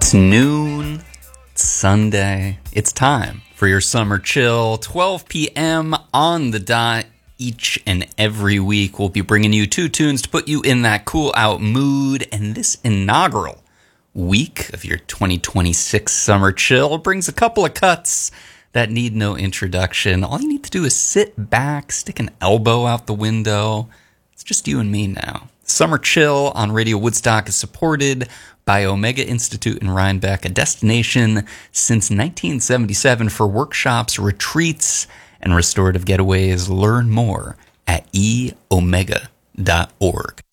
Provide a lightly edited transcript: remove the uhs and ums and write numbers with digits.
It's noon, it's Sunday. It's time for your summer chill. 12 p.m. on the dot. Each and every week, we'll be bringing you two tunes to put you in that cool out mood. And this inaugural week of your 2026 summer chill brings a couple of cuts that need no introduction. All you need to do is sit back, stick an elbow out the window. It's just you and me now. Summer Chill on Radio Woodstock is supported by Omega Institute in Rhinebeck, a destination since 1977 for workshops, retreats, and restorative getaways. Learn more at eomega.org.